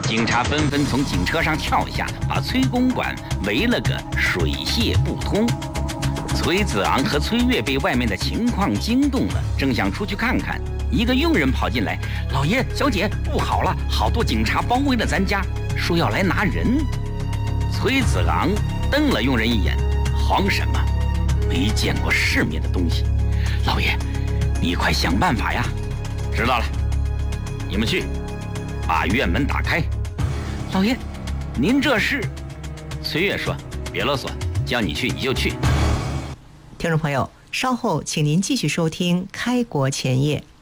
警察纷纷从警车上跳下，把崔公馆围了个水泄不通。崔子昂和崔月被外面的情况惊动了，正想出去看看，一个佣人跑进来：“老爷、小姐，不好了，好多警察包围了咱家，说要来拿人。”崔子昂瞪了佣人一眼：“慌什么？没见过世面的东西。老爷，你快想办法呀！”“知道了，你们去，把院门打开。”“老爷，您这是？”崔月说：“别啰嗦，叫你去你就去。” 听众朋友，稍后请您继续收听《开国前夜》。